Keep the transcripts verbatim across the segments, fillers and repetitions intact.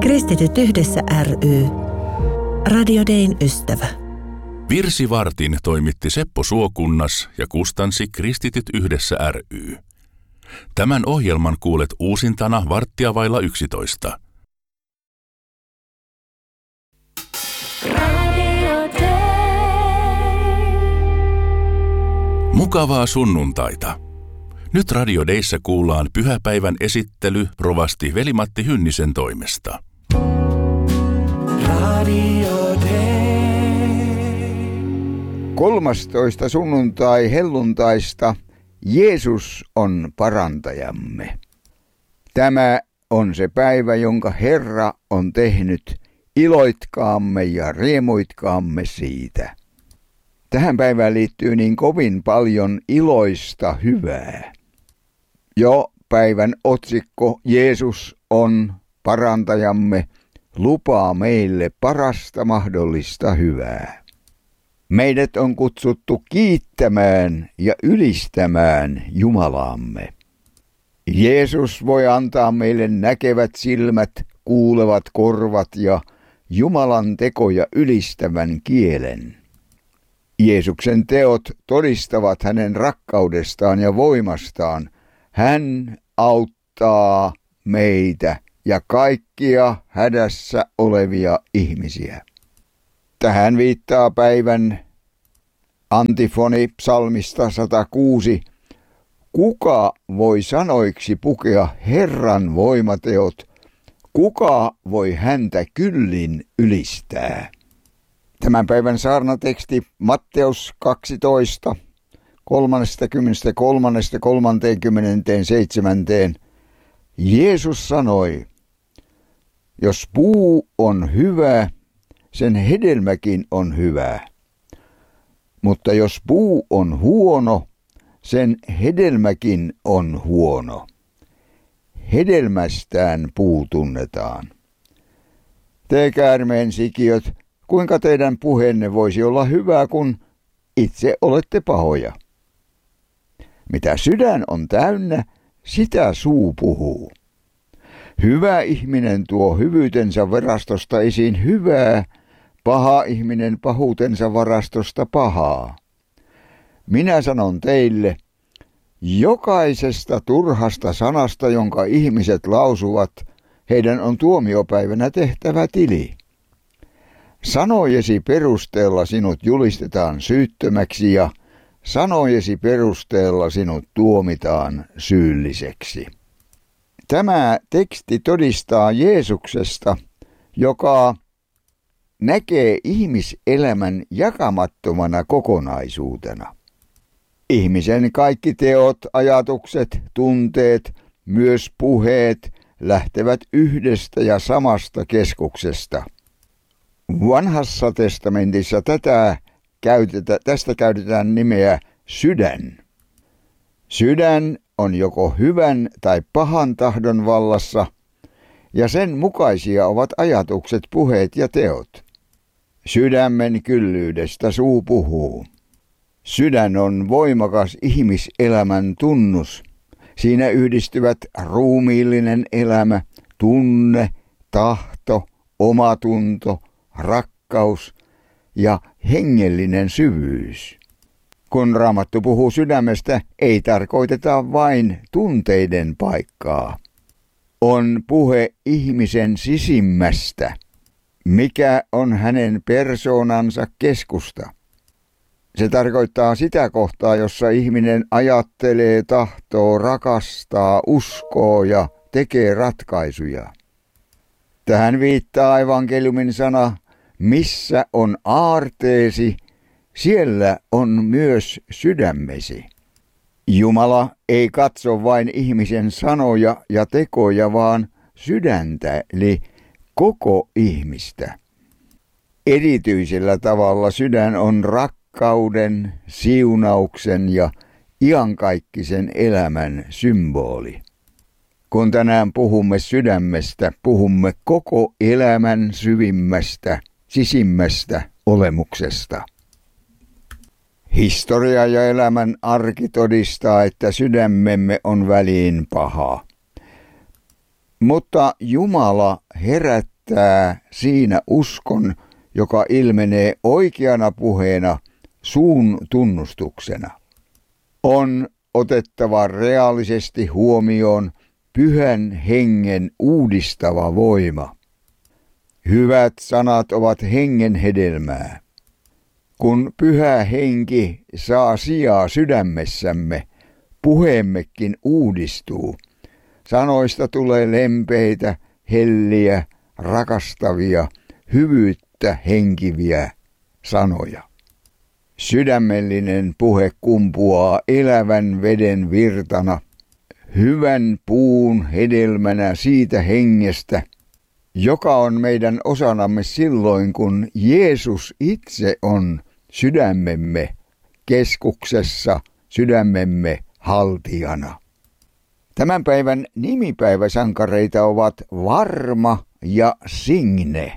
Kristityt yhdessä ry. Radio Dayn ystävä. Virsivartin toimitti Seppo Suokunnas ja kustansi Kristityt yhdessä ry. Tämän ohjelman kuulet uusintana varttia vailla yksitoista. Mukavaa sunnuntaita. Nyt Radio Dayssä kuullaan pyhäpäivän esittely rovasti Veli-Matti Hynnisen toimesta. Radio Day. kolmastoista sunnuntai helluntaista Jeesus on parantajamme. Tämä on se päivä, jonka Herra on tehnyt. Iloitkaamme ja riemuitkaamme siitä. Tähän päivään liittyy niin kovin paljon iloista hyvää. Jo päivän otsikko Jeesus on parantajamme lupaa meille parasta mahdollista hyvää. Meidät on kutsuttu kiittämään ja ylistämään Jumalaamme. Jeesus voi antaa meille näkevät silmät, kuulevat korvat ja Jumalan tekoja ylistävän kielen. Jeesuksen teot todistavat hänen rakkaudestaan ja voimastaan. Hän auttaa meitä ja kaikkia hädässä olevia ihmisiä. Tähän viittaa päivän antifoni psalmista sata kuusi. Kuka voi sanoiksi pukea Herran voimateot? Kuka voi häntä kyllin ylistää? Tämän päivän saarnateksti Matteus kaksitoista, kolmekymmentäkolme kolmekymmentäseitsemän. Jeesus sanoi, jos puu on hyvä, sen hedelmäkin on hyvä. Mutta jos puu on huono, sen hedelmäkin on huono. Hedelmästään puu tunnetaan. Te käärmeen sikiöt, kuinka teidän puheenne voisi olla hyvää, kun itse olette pahoja? Mitä sydän on täynnä, sitä suu puhuu. Hyvä ihminen tuo hyvyytensä varastosta esiin hyvää, paha ihminen pahuutensa varastosta pahaa. Minä sanon teille, jokaisesta turhasta sanasta, jonka ihmiset lausuvat, heidän on tuomiopäivänä tehtävä tili. Sanojesi perusteella sinut julistetaan syyttömäksi ja sanojesi perusteella sinut tuomitaan syylliseksi. Tämä teksti todistaa Jeesuksesta, joka näkee ihmiselämän jakamattomana kokonaisuutena. Ihmisen kaikki teot, ajatukset, tunteet, myös puheet lähtevät yhdestä ja samasta keskuksesta. Vanhassa testamentissa tätä käytetä, tästä käytetään nimeä sydän. Sydän on joko hyvän tai pahan tahdon vallassa, ja sen mukaisia ovat ajatukset, puheet ja teot. Sydämen kyllyydestä suu puhuu. Sydän on voimakas ihmiselämän tunnus. Siinä yhdistyvät ruumiillinen elämä, tunne, tahto, omatunto, rakkaus ja hengellinen syvyys. Kun Raamattu puhuu sydämestä, ei tarkoiteta vain tunteiden paikkaa. On puhe ihmisen sisimmästä, mikä on hänen persoonansa keskusta. Se tarkoittaa sitä kohtaa, jossa ihminen ajattelee, tahtoo, rakastaa, uskoo ja tekee ratkaisuja. Tähän viittaa evankeliumin sana, missä on aarteesi, siellä on myös sydämesi. Jumala ei katso vain ihmisen sanoja ja tekoja, vaan sydäntä, eli koko ihmistä. Erityisellä tavalla sydän on rakkauden, siunauksen ja iankaikkisen elämän symboli. Kun tänään puhumme sydämestä, puhumme koko elämän syvimmästä, sisimmästä olemuksesta. Historia ja elämän arki todistaa, että sydämemme on väliin paha. Mutta Jumala herättää herättää siinä uskon, joka ilmenee oikeana puheena suun tunnustuksena. On otettava reaalisesti huomioon Pyhän Hengen uudistava voima. Hyvät sanat ovat hengen hedelmää. Kun Pyhä Henki saa sijaa sydämessämme, puheemmekin uudistuu. Sanoista tulee lempeitä, helliä, rakastavia, hyvyyttä henkiviä sanoja. Sydämellinen puhe kumpuaa elävän veden virtana, hyvän puun hedelmänä siitä hengestä, joka on meidän osanamme silloin, kun Jeesus itse on sydämemme keskuksessa, sydämemme haltijana. Tämän päivän nimipäiväsankareita ovat Varma ja Signe.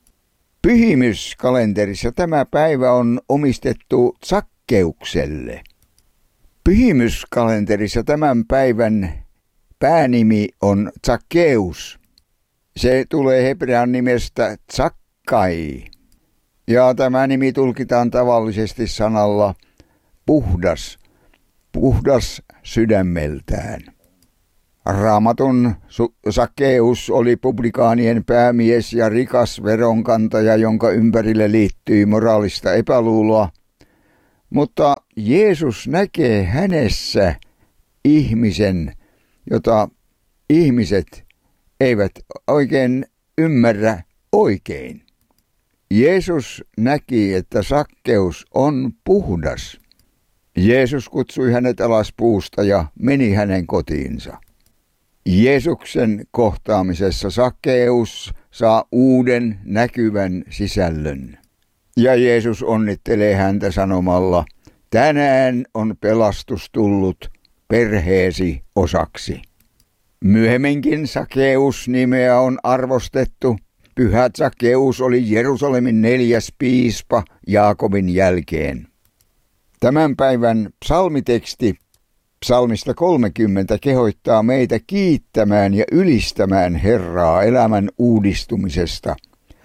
Pyhimyskalenterissa tämä päivä on omistettu Zakkeukselle. Pyhimyskalenterissa tämän päivän päänimi on Zakkeus. Se tulee hebrean nimestä Zakkai. Ja tämä nimi tulkitaan tavallisesti sanalla puhdas, puhdas sydämeltään. Raamatun Zakkeus oli publikaanien päämies ja rikas veronkantaja, jonka ympärille liittyi moraalista epäluuloa. Mutta Jeesus näkee hänessä ihmisen, jota ihmiset eivät oikein ymmärrä oikein. Jeesus näki, että Zakkeus on puhdas. Jeesus kutsui hänet alas puusta ja meni hänen kotiinsa. Jeesuksen kohtaamisessa Zakkeus saa uuden näkyvän sisällön. Ja Jeesus onnittelee häntä sanomalla, tänään on pelastus tullut perheesi osaksi. Myöhemminkin Zakkeus-nimeä on arvostettu. Pyhä Zakkeus oli Jerusalemin neljäs piispa Jaakobin jälkeen. Tämän päivän psalmiteksti psalmista kolmekymmentä kehottaa meitä kiittämään ja ylistämään Herraa elämän uudistumisesta.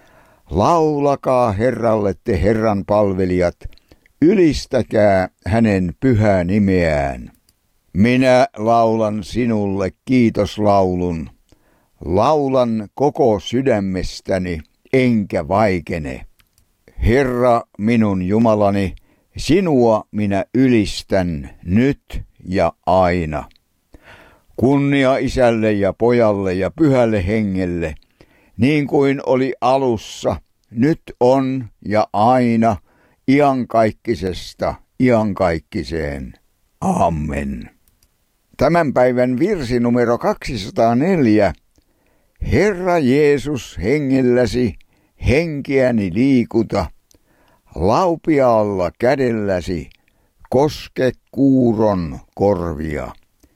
Laulakaa Herralle te Herran palvelijat, ylistäkää hänen pyhää nimeään. Minä laulan sinulle kiitoslaulun, laulan koko sydämestäni, enkä vaikene. Herra minun Jumalani, sinua minä ylistän nyt ja aina. Kunnia Isälle ja Pojalle ja Pyhälle Hengelle, niin kuin oli alussa, nyt on ja aina, iankaikkisesta iankaikkiseen. Amen. Tämän päivän virsi numero kaksisataaneljä. Herra Jeesus, hengelläsi, henkeäni liikuta, laupiaalla kädelläsi, koske kuuron korvia.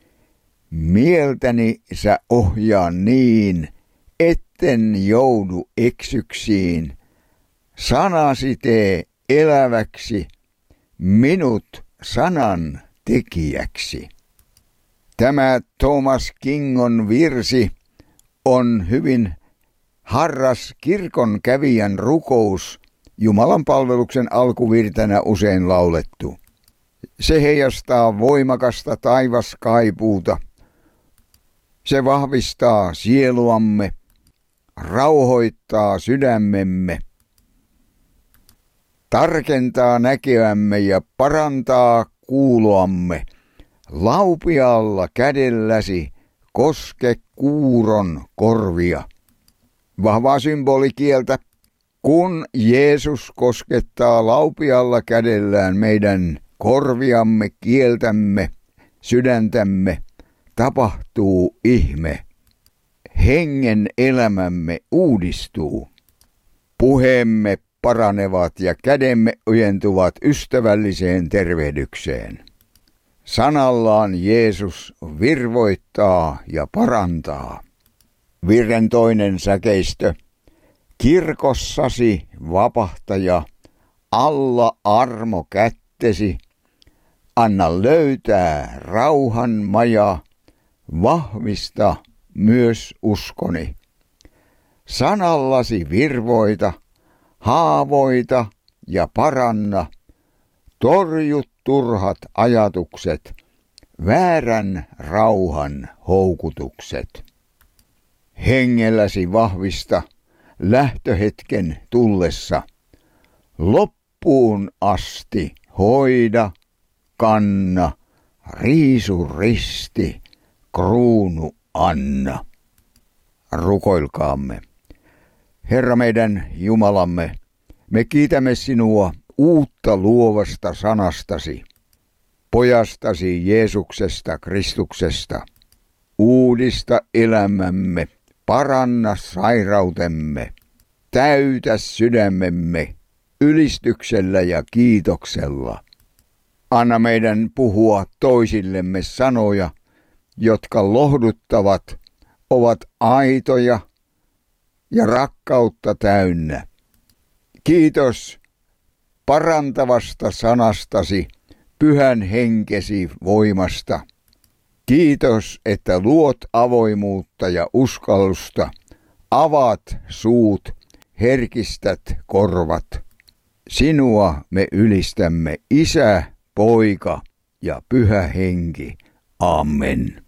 Mieltäni sä ohjaa niin, etten joudu eksyksiin. Sanasi tee eläväksi, minut sanan tekijäksi. Tämä Thomas Kingon virsi on hyvin harras kirkon kävijän rukous, Jumalan palveluksen alkuvirtänä usein laulettu. Se heijastaa voimakasta taivaskaipuuta. Se vahvistaa sieluamme, rauhoittaa sydämemme, tarkentaa näkeämme ja parantaa kuuloamme. Laupiaalla kädelläsi koske kuuron korvia. Vahvaa symbolikieltä. Kun Jeesus koskettaa laupialla kädellään meidän korviamme, kieltämme, sydäntämme, tapahtuu ihme. Hengen elämämme uudistuu. Puheemme paranevat ja kädemme ojentuvat ystävälliseen tervehdykseen. Sanallaan Jeesus virvoittaa ja parantaa. Virren toinen säkeistö. Kirkossasi, vapahtaja, alla armo kättesi, anna löytää rauhan maja, vahvista myös uskoni. sanallasi virvoita, haavoita ja paranna. Torjut turhat ajatukset, väärän rauhan houkutukset. Hengelläsi vahvista lähtöhetken tullessa. Loppuun asti hoida, kanna, riisu risti, kruunu anna. Rukoilkaamme. Herra meidän Jumalamme, me kiitämme sinua uutta luovasta sanastasi, pojastasi Jeesuksesta Kristuksesta. Uudista elämämme, paranna sairautemme, täytä sydämemme ylistyksellä ja kiitoksella. Anna meidän puhua toisillemme sanoja, jotka lohduttavat, ovat aitoja ja rakkautta täynnä. Kiitos parantavasta sanastasi, pyhän henkesi voimasta. Kiitos, että luot avoimuutta ja uskallusta, avaat suut, herkistät korvat. Sinua me ylistämme, Isä, Poika ja Pyhä Henki. Amen.